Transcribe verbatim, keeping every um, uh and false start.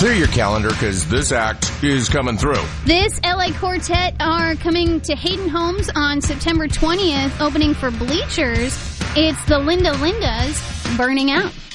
Clear your calendar because this act is coming through. This L A Quartet are coming to Hayden Homes on September twentieth, opening for Bleachers. It's the Linda Lindas, Burning Out.